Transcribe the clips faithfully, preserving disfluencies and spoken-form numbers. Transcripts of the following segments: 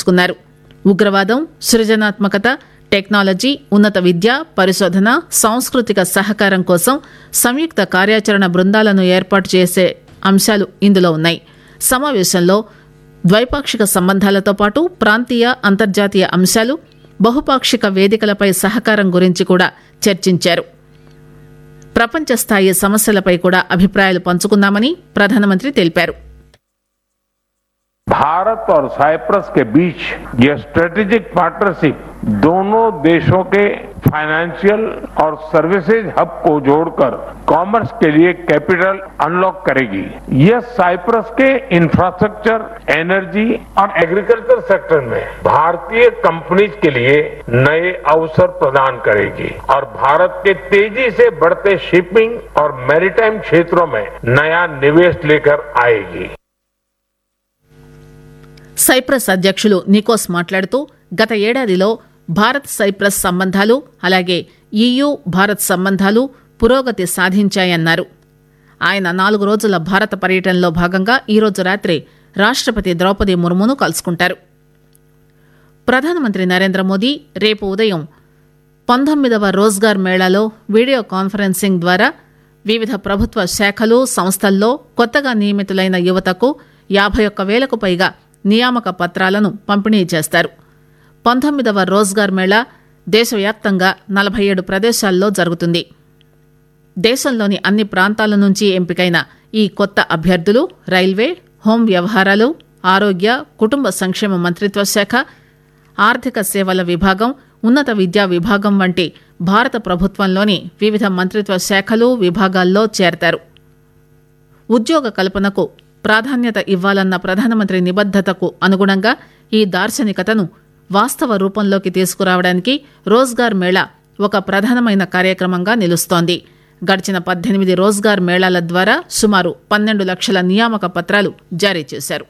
పంచుకున్నారు. ఉగ్రవాదం, సృజనాత్మకత, టెక్నాలజీ, ఉన్నత విద్య, పరిశోధన, సాంస్కృతిక సహకారం కోసం సంయుక్త కార్యాచరణ బృందాలను ఏర్పాటు చేసే అంశాలు ఇందులో ఉన్నాయి. సమావేశంలో ద్వైపాక్షిక సంబంధాలతో పాటు ప్రాంతీయ, అంతర్జాతీయ అంశాలు, బహుపాక్షిక వేదికలపై సహకారం గురించి కూడా చర్చించారు. ప్రపంచ స్థాయి సమస్యలపై కూడా అభిప్రాయాలు పంచుకున్నామని ప్రధానమంత్రి తెలిపారు. भारत और साइप्रस के बीच यह स्ट्रेटेजिक पार्टनरशिप दोनों देशों के फाइनेंशियल और सर्विसेज हब को जोड़कर कॉमर्स के लिए कैपिटल अनलॉक करेगी. यह साइप्रस के इंफ्रास्ट्रक्चर, एनर्जी और एग्रीकल्चर सेक्टर में भारतीय कंपनीज के लिए नए अवसर प्रदान करेगी और भारत के तेजी से बढ़ते शिपिंग और मैरीटाइम क्षेत्रों में नया निवेश लेकर आएगी. సైప్రస్ అధ్యక్షులు నికోస్ మాట్లాడుతూ గత ఏడాదిలో భారత్ సైప్రస్ సంబంధాలు, అలాగే ఈయూ భారత్ సంబంధాలు పురోగతి సాధించాయన్నారు. ఆయన నాలుగు రోజుల భారత పర్యటనలో భాగంగా ఈరోజు రాత్రి రాష్టపతి ద్రౌపది ముర్మును కలుసుకుంటారు. ప్రధానమంత్రి నరేంద్ర మోదీ రేపు ఉదయం పంతొమ్మిదవ రోజ్గార్ మేళాలో వీడియో కాన్ఫరెన్సింగ్ ద్వారా వివిధ ప్రభుత్వ శాఖలు, సంస్థల్లో కొత్తగా నియమితులైన యువతకు యాభై ఒక్క వేలకు పైగా నియామక పత్రాలను పంపిణీ చేస్తారు. పంతొమ్మిదవ రోజ్గార్ మేళా దేశవ్యాప్తంగా నలభై ఏడు ప్రదేశాల్లో జరుగుతుంది. దేశంలోని అన్ని ప్రాంతాల నుంచి ఎంపికైన ఈ కొత్త అభ్యర్థులు రైల్వే, హోం వ్యవహారాలు, ఆరోగ్య, కుటుంబ సంక్షేమ మంత్రిత్వ శాఖ, ఆర్థిక సేవల విభాగం, ఉన్నత విద్యా విభాగం వంటి భారత ప్రభుత్వంలోని వివిధ మంత్రిత్వ శాఖలు, విభాగాల్లో చేరతారు. ఉద్యోగ కల్పనకు ప్రాధాన్యత ఇవ్వాలన్న ప్రధానమంత్రి నిబద్దతకు అనుగుణంగా ఈ దార్శనికతను వాస్తవ రూపంలోకి తీసుకురావడానికి రోజ్గార్ మేళా ఒక ప్రధానమైన కార్యక్రమంగా నిలుస్తోంది. గడిచిన పద్దెనిమిది రోజ్గార్ మేళాల ద్వారా సుమారు పన్నెండు లక్షల నియామక పత్రాలు జారీ చేశారు.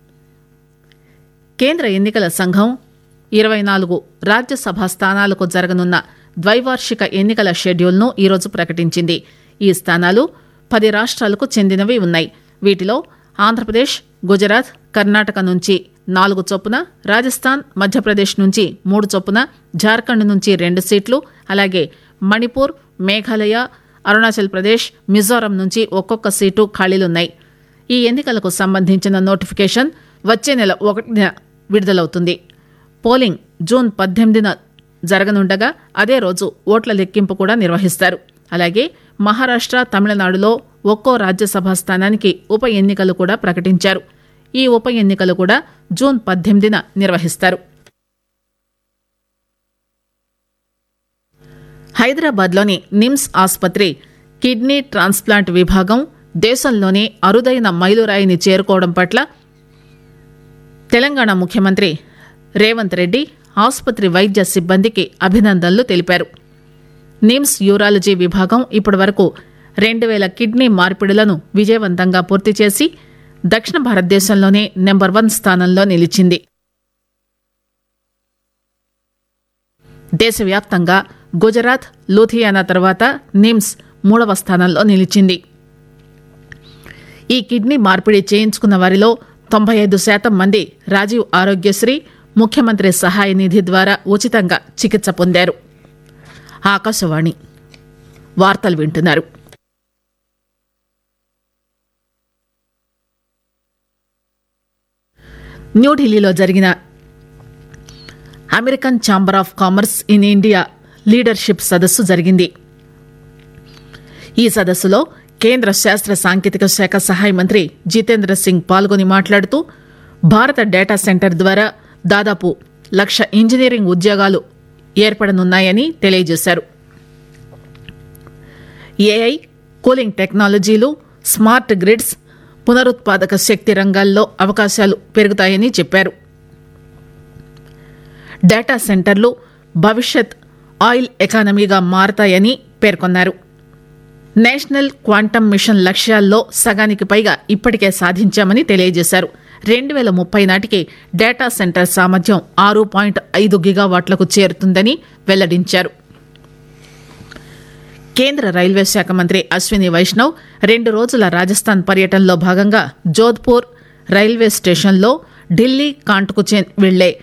కేంద్ర ఎన్నికల సంఘం ఇరవై నాలుగు రాజ్యసభ స్థానాలకు జరగనున్న ద్వైవార్షిక ఎన్నికల షెడ్యూల్ను ఈరోజు ప్రకటించింది. ఈ స్థానాలు పది రాష్ట్రాలకు చెందినవి ఉన్నాయి. వీటిలో ఆంధ్రప్రదేశ్, గుజరాత్, కర్ణాటక నుంచి నాలుగు చొప్పున, రాజస్థాన్, మధ్యప్రదేశ్ నుంచి మూడు చొప్పున, జార్ఖండ్ నుంచి రెండు సీట్లు, అలాగే మణిపూర్, మేఘాలయ, అరుణాచల్ ప్రదేశ్, మిజోరం నుంచి ఒక్కొక్క సీటు ఖాళీలున్నాయి. ఈ ఎన్నికలకు సంబంధించిన నోటిఫికేషన్ వచ్చే నెల ఒకటిన విడుదలవుతుంది. పోలింగ్ జూన్ పద్దెనిమిదిన జరగనుండగా అదే రోజు ఓట్ల లెక్కింపు కూడా నిర్వహిస్తారు. అలాగే మహారాష్ట్ర, తమిళనాడులో ఒక్కో రాజ్యసభ స్థానానికి ఉప ఎన్నికలు కూడా ప్రకటించారు. ఈ ఉప ఎన్నికలు కూడా జూన్ పద్దెనిమిదిన నిర్వహిస్తారు. హైదరాబాద్లోని నిమ్స్ ఆసుపత్రి కిడ్నీ ట్రాన్స్ప్లాంట్ విభాగం దేశంలోనే అరుదైన మైలురాయిని చేరుకోవడం పట్ల తెలంగాణ ముఖ్యమంత్రి రేవంత్ రెడ్డి ఆసుపత్రి వైద్య సిబ్బందికి అభినందనలు తెలిపారు. నిమ్స్ యూరాలజీ విభాగం ఇప్పటి వరకు రెండు వేల కిడ్నీ మార్పిడులను విజయవంతంగా పూర్తి చేసి దక్షిణ భారతదేశంలోనే నెంబర్ వన్ స్థానంలో నిలిచింది. దేశవ్యాప్తంగా గుజరాత్, లూథియానా తర్వాత నిమ్స్ మూడవ స్థానంలో నిలిచింది. ఈ కిడ్నీ మార్పిడి చేయించుకున్న వారిలో తొంభై ఐదు శాతం మంది రాజీవ్ ఆరోగ్యశ్రీ, ముఖ్యమంత్రి సహాయ నిధి ద్వారా ఉచితంగా చికిత్స పొందారు. ఆకాశవాణి వార్తలు వింటున్నారు. న్యూఢిల్లీలో జరిగిన American chamber of commerce in India leadership సదస్సు జరిగింది. ఈ సదస్సులో కేంద్ర శాస్త్ర సాంకేతిక శాఖ సహాయ మంత్రి జితేంద్ర సింగ్ పాల్గొని మాట్లాడుతూ భారత డేటా సెంటర్ ద్వారా దాదాపు లక్ష ఇంజనీరింగ్ ఉద్యోగాలు ఏర్పడనున్నాయని తెలియజేశారు. ఏఐ, కూలింగ్ టెక్నాలజీలు, స్మార్ట్ గ్రిడ్స్, పునరుత్పాదక శక్తి రంగాల్లో అవకాశాలు పెరుగుతాయని చెప్పారు. డేటా సెంటర్లు భవిష్యత్ ఆయిల్ ఎకానమీగా మారతాయని పేర్కొన్నారు. నేషనల్ క్వాంటమ్ మిషన్ లక్ష్యాల్లో సగానికి పైగా ఇప్పటికే సాధించామని తెలియజేశారు. రెండు వేల ముప్పై నాటికి డేటా సెంటర్ సామర్థ్యం ఆరు పాయింట్ ఐదు గిగావాట్లకు చేరుతుందని వెల్లడించారు. కేంద్ర రైల్వే శాఖ మంత్రి అశ్విని వైష్ణవ్ రెండు రోజుల రాజస్థాన్ పర్యటనలో భాగంగా జోధ్పూర్ రైల్వే స్టేషన్లో ఢిల్లీ కాంట్కు వెళ్లే